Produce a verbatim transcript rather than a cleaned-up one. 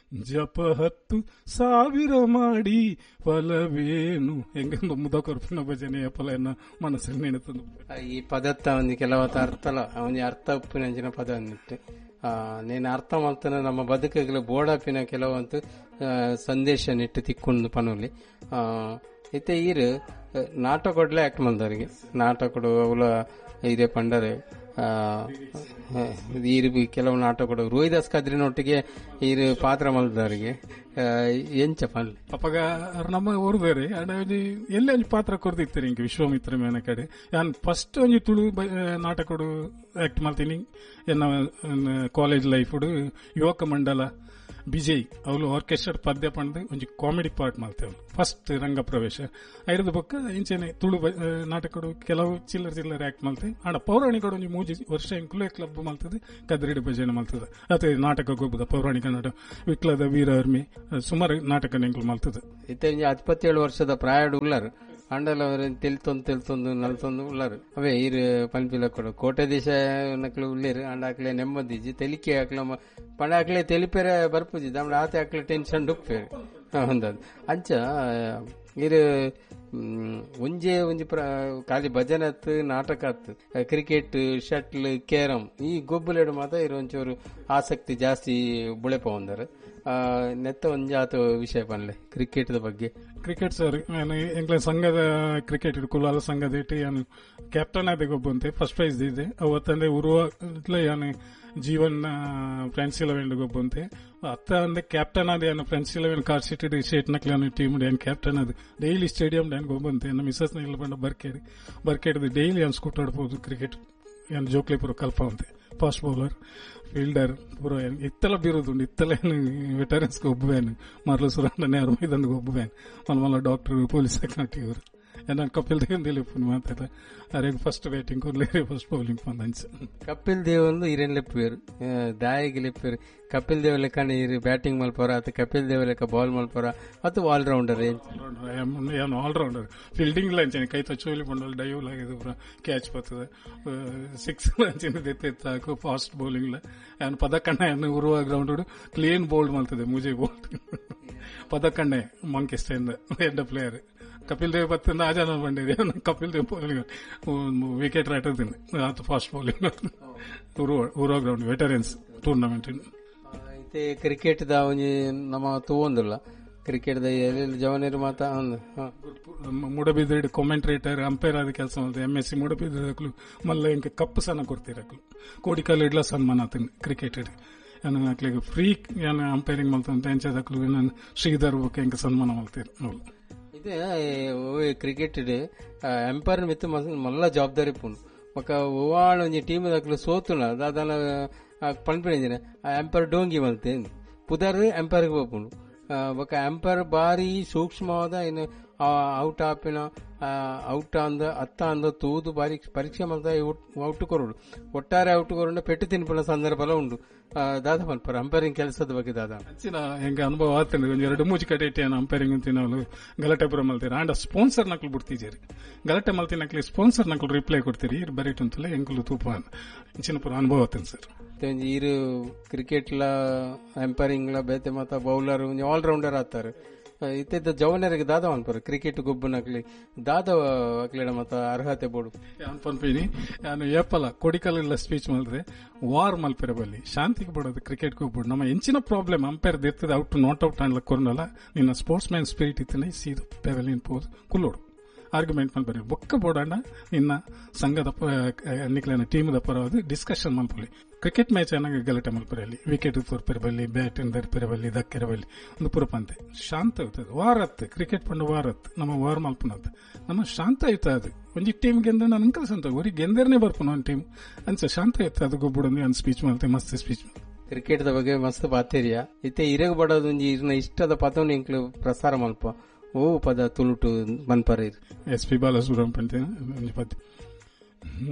ಜಪ ಹತ್ತು ಸಾವಿರ ಮಾಡಿ ಫಲವೇನು ಹೆಂಗ ಮುದಕೊರ್ಪಿನ ಭಜನೆಯ ಫಲ ಮನಸ್ಸಲ್ಲಿ ನೆನೆತಂದು ಈ ಪದತ್ತ ಒಂದು ಕೆಲವತ್ತು ಅರ್ಥ ಅಲ್ಲ ಅವನಿಗೆ ಅರ್ಥ ಉಪ್ಪಿನಂಚಿನ ಪದ ಅಂದಿಟ್ಟು ನೀನು ಅರ್ಥ ಮಾಡ್ತಾನೆ ನಮ್ಮ ಬದುಕಿಗೆ ಬೋಡಾಪಿನ ಕೆಲವಂತೂ ಸಂದೇಶ ನೆಟ್ಟು ತಿಕ್ಕೊಂಡು ಪನೋಲಿ ಇತ್ತೆ ಈರು ನಾಟಕ ಕೊಡ್ಲೆ ಆಕ್ಟ್ ಮಾಡ್ದವ್ರಿಗೆ ನಾಟಕ ಕೊಡು ಅವಳ ಇದೇ ಪಂಡರೆ ಈರು ಕೆಲವು ನಾಟಕ ಕೊಡು ರೋಹಿದಾಸ್ ಕದ್ರಿನೊಟ್ಟಿಗೆ ಈರು ಪಾತ್ರ ಮಲ್ದವರಿಗೆ ಎಂಚ ಪನ್ಲೆ ಅಪ್ಪಗ ನಮ್ಮ ಊರ್ದಾರೆ ಎಲ್ಲೇ ಒಂಜಿ ಪಾತ್ರ ಕೊಡ್ದಿರ್ತಾರೆ ಇಂಕ ವಿಶ್ವಾಮಿತ್ರ ಮೇನ ಕಡೆ ನಾನು ಫಸ್ಟ್ ಒಂಜಿ ತುಳು ನಾಟಕ ಆಕ್ಟ್ ಮಾಡ್ತೀನಿ ಎನ್ನ ಕಾಲೇಜ್ ಲೈಫ್ ಯುವಕ ಮಂಡಲ ಬಿಜಯ್ ಅವಳು ಆರ್ಕೆಸ್ಟ್ರಾ ಪದ್ಯ ಪಂಡು ಒಂಜಿ ಕಾಮಿಡಿ ಪಾರ್ಟ್ ಮಾಡ್ತೇವೆ ಫಸ್ಟ್ ರಂಗ ಪ್ರವೇಶ ಐದು ಬೊಕ್ಕ ಇಂಚೆನೆ ತುಳು ನಾಟಕ ಕೆಲವು ಚಿಲ್ಲರ್ ಚಿಲ್ಲರ್ ಆಕ್ಟ್ ಮಾಡ್ತೇವೆ ಆಡ ಪೌರಾಣಿಕ ಒಂಜಿ ಮೂಜಿ ವರ್ಷ ಇಂಕ್ಲೂ ಕ್ಲಬ್ ಮಾಡ್ತದೆ ಕದ್ರಿಡಿ ಭಜನೆ ಮಾಡ್ತದೆ ಅದೇ ನಾಟಕ ಹೋಗ್ಬೋದ ಪೌರಾಣಿಕ ನಾಟಕ ವಿಕ್ಲದ ವೀರರ್ಮಿ ಸುಮಾರು ನಾಟಕ ಇಂಕ್ಲು ಮಾಡ್ತದೆ ಇತ್ತೆ ಹತ್ಪತ್ತೇಳು ವರ್ಷದ ಪ್ರಾಯಡ್ ಉಳ್ಳಾರು ಅಂಡಲ ತೆಲ್ತೊಂದು ತೆಲ್ತೊಂದು ನಲ್ತೊಂದು ಉಳ್ಳಾರು ಅವೇ ಈರು ಪನ್ಪಿಲ ಕೊಡು ಕೋಟೆ ದೇಶ ನಕ್ಲು ಉಳ್ಳೇರು ಅಂಡ ಹಾಕ್ಲೆ ನೆಮ್ಮದಿಜಿ ತೆಲಿಕೆ ಹಾಕ್ಲ ಪಂಡ ಹಾಕ್ಲೆ ತೆಲಿಪೇರೆ ಬರ್ಪುಜಿ ದಮ್ಡ ಆತೆ ಹಾಕ್ಲೆ ಟೆನ್ಷನ್ ಡುಪ್ಪೇರು ಒಂದದು ಅಂಚ ಇರು ಒಂಜೆ ಒಂಜಿ ಖಾಲಿ ಭಜನೆ ಆತು ನಾಟಕ ಆತು ಕ್ರಿಕೆಟ್ ಶಟ್ಲ್ ಕೇರಂ ಈ ಗೊಬ್ಬುಲೆಡು ಮಾತ ಇರು ಒಂಚೂರು ಆಸಕ್ತಿ ಜಾಸ್ತಿ ಬುಳೆಪ ಒಂದರ ನೆತ್ತ ಒಂಜಿ ಆತ ವಿಷಯ ಪನ್ಲೆ ಕ್ರಿಕೆಟ್ ಬಗ್ಗೆ ಕ್ರಿಕೆಟ್ ಸರ್ ಎಂಕ್ಲ ಸಂಘದ ಕ್ರಿಕೆಟ್ ಕುಲಾಲ ಸಂಘದ ಇಟ್ಟು ಏನು ಕ್ಯಾಪ್ಟನ್ ಆದ ಗೊಬ್ಬಂತೆ ಫಸ್ಟ್ ಪ್ರೈಸ್ ಇದೆ ಅವತ್ತಂದೆ ಉರುವ ಏನು ಜೀವನ್ ಫ್ರೆಂಡ್ಸ್ ಇಲೆವೆನ್ ಗೊಬ್ಬಂತೆ ಅತ್ತ ಅಂದ್ರೆ ಕ್ಯಾಪ್ಟನ್ ಆದ ಏನು friends Eleven car city state ನಕ್ಲ team ಏನ್ ಕ್ಯಾಪ್ಟನ್ ಅದು ಡೈಲಿ ಸ್ಟೇಡಿಯಂ ಏನ್ ಗೊಬ್ಬಂತೆ ನಮ್ಮ ಮಿಸಸ್ ಇಲ್ಲ ಬಂದ ಬರ್ಕೇರಿ ಬರ್ಕೇಡಿದ ಡೈಲಿ ಏನು ಸ್ಕೂಟ್ ಆಡ್ಬೋದು ಕ್ರಿಕೆಟ್ ಏನು ಜೋಕ್ಲಿ ಪುರ ಕಲ್ಪ ಅಂತೆ ಫಾಸ್ಟ್ ಬೌಲರ್ ಫೀಲ್ಡರ್ ಪೂರ ಇತ್ತೆಲ್ಲ ಬೀರೋದುಂಡು ಇತ್ತೆಲ್ಲ ಏನು ವೆಟರನ್ಸ್ಗೆ ಒಬ್ಬವೇನು ಮರಳು ಸುರಂಡನೆ ಅವ್ರ ಮೈದಂಗೆ ಒಬ್ಬವೇನು ಮಲ್ಲ ಮಲ್ಲ ಡಾಕ್ಟರ್ ಪೊಲೀಸ್ ಸೆಕ್ರೆಟರಿ ಇವರು ನಾನು ಕಪಿಲ್ ದೇವ್ ತಿಳಿಪು ಮಾತಾಡ ಅರೆ first batting ಕೊಡ್ಲೇರಿ first bowling ಪಂದಂಚ Kapil Dev ಒಂದು ಇರೇನ್ ಲೆಪ್ಪೇರು ದಾಯಿಗೆ ಲೆಪ್ಪೇರು ಕಪಿಲ್ ದೇವ್ ಲೆಕ್ಕ ಇರು ಬ್ಯಾಟಿಂಗ್ ಮಲ್ಪೋರ ಅಥವಾ ಕಪಿಲ್ ದೇವ್ ಲೆಕ್ಕ ಬಾಲ್ ಮಲ್ಪೋರ ಅಥವಾ ಆಲ್ರೌಂಡರ್ ಏನು ಆಲ್ರೌಂಡರ್ ಫೀಲ್ಡಿಂಗ್ ಲಂಚನೆ ಕೈ ತಚ್ಚೋಲಿ ಬಂಡಲ್ ಡೈವ್ ಲಾಗಿದ್ದು ಪೂರ ಕ್ಯಾಚ್ ಬರ್ತದೆ ಸಿಕ್ಸ್ ಲಂಚಿನ ಎತ್ತಾಕು ಫಾಸ್ಟ್ ಬೌಲಿಂಗ್ ಏನು ಪದಕಣ್ಣ ಏನು ಉರುವ ಗ್ರೌಂಡ್ ಕ್ಲೀನ್ ಬೋಲ್ಡ್ ಮಾಡ್ತದೆ ಮುಜೆ ಬೋಲ್ಡ್ ಪದಕಣ್ಣೆ ಮಂಕಿಸ್ಟೆಂಡ್ ಎಡ್ಡ ಪ್ಲೇಯರ್ ಕಪಿಲ್ ದೇವ್ ಬತ್ತಿಂದ ಆಜಾನ ಬಂದಿದೆ ಕಪಿಲ್ ದೇವ್ ಬೌಲಿಂಗ್ ವಿಕೆಟ್ ರಾಟದಿನ ಆತ fast bowling Urwa ground veterans tournament ಐತೆ ಕ್ರಿಕೆಟ್ ದ ಒಂಜಿ ನಮ್ಮ ತೂವೊಂದುಲ್ಲ ಕ್ರಿಕೆಟ್ ದ ಜವನೇರು ಮಾತ ಮೂಡಬಿದ್ರಿ ಕಾಮೆಂಟ್ರೇಟರ್ ಅಂಪೈರ್ ಆದ ಕೆಲಸ ಮಾಡ್ತಾರೆ ಎಂ ಎಸ್ ಸಿ ಮೂಡಬಿದ್ರಕ್ಲು ಮಲ್ಲ ಇಂಕ ಕಪ್ಪು ಸಣ್ಣ ಕೊಡ್ತಿರಕ್ಲು ಕೋಡಿಕಲ್ ಇಡ್ಲ ಸನ್ಮಾನ ಆತನ ಕ್ರಿಕೆಟ್ ಏನು ಹಾಕ್ಲಿಕ್ಕೆ ಫ್ರೀ ಏನು ಅಂಪೈರಿಂಗ್ ಮಾಡ್ತಾ ಎಂಚದಕ್ಲು ನಾನು ಶ್ರೀಧರ್ ಬುಕ್ ಇಂಕ ಸನ್ಮಾನ ಮಾಡ್ತೀರಿ ಅವ್ರು ಇದು ಕ್ರಿಕೆಟ್ ಎಂಪೈರ್ ಮಿತ್ತು ಮಲ್ಲ ಜವಾಬ್ದಾರಿ ಪುಣ್ ఒక ఓవాళ్ళు టీమ్ దగ్గర సోతున్నారు దాదాపు పనిపడింది ఆ ఎంపైర్ డోంగి మల్తే పుదర్ ఎంపైర్ పోపుండు ఒక ఎంపైర్ ಬಾರಿ ಸೂಕ್ಷ್ಮವಾದ ಏನು ಔಟ್ ಆಪಿನ ಔಟ್ ಅಂದ ಅತ್ತ ಅಂದ ತೂದು ಬಾರಿ ಪರೀಕ್ಷೆ ಮಾಡ್ತಾ ಔಟ್ ಕೊರೋಡು ಒಟ್ಟಾರೆ ಔಟ್ ಕೊರೋಣ ಪೆಟ್ಟು ತಿನ್ಪುಣ ಸಂದರ್ಭ ಉಂಡು ದಾದಾ ಮಲ್ಪರ ಅಂಪೈರಿಂಗ್ ಕೆಲಸದ ಬಗ್ಗೆ ದಾದಾ ಹೆಂಗ ಅನುಭವ ಆತಂದ್ರೆ ಒಂದ್ ಎರಡು ಮೂಜಿ ಕಡೆ ಇಟ್ಟೇನು ಅಂಪೈರಿಂಗ್ ಅಂತಿನವಳು ಗಲಾಟೆ ಪುರ ಮಲ್ತೀರಿ ಆಂಡ ಸ್ಪಾನ್ಸರ್ ನಕ್ಲು ಬಿಡ್ತಿದ್ದೀರಿ ಗಲಾಟೆ ಮಲ್ತಿ ನಕ್ಲಿ ಸ್ಪಾನ್ಸರ್ ನಕ್ಲು ರಿಪ್ಲೈ ಕೊಡ್ತೀರಿ ಇರ್ ಬರೀಟ್ ಅಂತಲೇ ಎಂಕಲು ತೂಪ ಇಂಚಿನ ಪುರ ಅನುಭವ ಆತನ್ ಸರ್ ಈರು ಕ್ರಿಕೆಟ್ ಲ ಎಂಪೈರಿಂಗ್ ಲ ಬೇತೆ ಮಾತ ಬೌಲರ್ ಆಲ್ರೌಂಡರ್ ಆತಾರೆ ಇತ್ತ ಜವನರಿಗೆ ದಾದ ಅನ್ಪರ ಕ್ರಿಕೆಟ್ ಗೊಬ್ಬನಕ್ಲಿ ದಾದ ಅಕ್ಲಿಡ ಮತ್ತ ಅರ್ಹತೆ ಬೋಡು ಅನ್ಪನ್ಪೀನಿ ನಾನು ಏಪಲ ಕೊಡಿಕಲ್ಲ ಸ್ಪೀಚ್ ಮಾಡಿದ್ರೆ ವಾರ್ ಮಲ್ಪೆರ ಬಲ್ಲಿ ಶಾಂತಿಗೆ ಬಿಡೋದು ಕ್ರಿಕೆಟ್ ಹೋಗ್ಬಿಡು ನಮ್ಮ ಹೆಂಚಿನ ಪ್ರಾಬ್ಲಮ್ ಅಂಪೈರ್ ಇರ್ತದೆ ಔಟ್ ನಾಟ್ ಔಟ್ ಅನ್ಲಕ್ ಕೊರನಲ್ಲ ನಿನ್ನ sports man spirit ಇತ್ತನೆ ಸೀದು pavilion pose ಕುಲ್ಲೋಡು argument ಮಲ್ಪರಿ ಬೊಕ್ಕ ಬೋಡಣ್ಣ ನಿನ್ನ ಸಂಘದ ನಿಕ್ಲಿನ ಟೀಮದ ಪರವಾದ ಡಿಸ್ಕಷನ್ ಮಲ್ಪಲಿ ಕ್ರಿಕೆಟ್ ಮ್ಯಾಚ್ ಏನಾಗ ಗಲಾಟೆ ಮಲ್ಪರಲ್ಲಿ ವಿಕೆಟ್ ತೋರ್ಪಿರಬಲ್ಲಿ ಬ್ಯಾಟ್ ದರ್ಪಿರಬಲ್ಲಿ ದಕ್ಕಿರಬಲ್ಲಿ ಒಂದು ಪುರಪಂತೆ ಶಾಂತ ಇರ್ತದೆ ವಾರತ್ ಕ್ರಿಕೆಟ್ ಪಂಡ ವಾರತ್ ನಮ್ಮ ವಾರ್ ಮಲ್ಪನದ್ ನಮ್ಮ ಶಾಂತ ಇರ್ತದೆ ಒಂಜಿ ಟೀಮ್ ಗೆಂದ್ರೆ ನಾನು ಅಂಕಲ್ ಸಂತ ಊರಿಗೆ ಗೆಂದರ್ನೇ ಬರ್ಪನ ಒಂದು ಟೀಮ್ ಅಂಚ ಶಾಂತ ಇರ್ತದೆ ಅದು ಗೊಬ್ಬಡೊಂದು ಒಂದು ಸ್ಪೀಚ್ ಮಾಡ್ತೆ ಮಸ್ತ್ ಸ್ಪೀಚ್ ಕ್ರಿಕೆಟ್ ದ ಬಗ್ಗೆ ಮಸ್ತ್ ಪಾತೇರಿಯ ಇತ್ತೆ ಇರಗ ಬಡೋದು ಇರ್ನ ಇಷ್ಟದ ಪದವನ್ನು ಇಂಕ್ಲು ಪ್ರಸಾರ ಮಲ್ಪ ಓ ಪದ ತುಳುಟು ಮನ್ಪರ ಎಸ್ ಪಿ ಬಾಲಸುಬ್ರಹ್ಮಣ್ಯ ಪದ್ಯ